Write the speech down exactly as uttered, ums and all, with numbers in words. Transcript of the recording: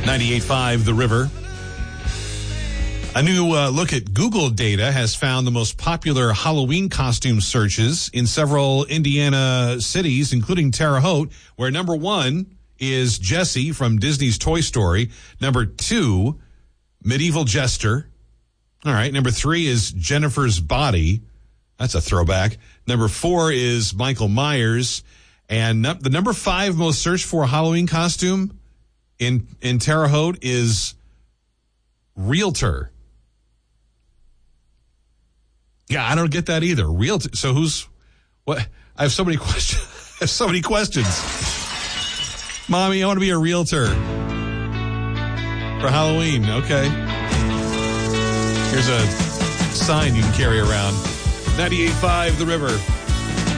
ninety-eight point five The River. A new uh, look at Google data has found the most popular Halloween costume searches in several Indiana cities, including Terre Haute, where number one is Jessie from Disney's Toy Story. Number two, Medieval Jester. All right. Number three is Jennifer's Body. That's a throwback. Number four is Michael Myers. And no, the number five most searched for Halloween costume in, in Terre Haute is Realtor. Yeah, I don't get that either. Realtor. So who's what? I have so many questions. I have so many questions. Mommy, I want to be a realtor for Halloween. Okay. Here's a sign you can carry around. ninety-eight point five The River.